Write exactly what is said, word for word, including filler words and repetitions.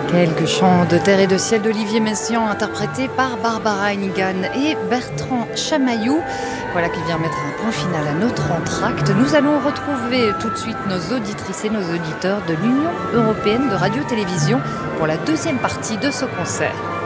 Quelques chants de terre et de ciel d'Olivier Messiaen interprétés par Barbara Hannigan et Bertrand Chamaillou. Voilà qui vient mettre un point final à notre entracte. Nous allons retrouver tout de suite nos auditrices et nos auditeurs de l'Union européenne de radio-télévision pour la deuxième partie de ce concert.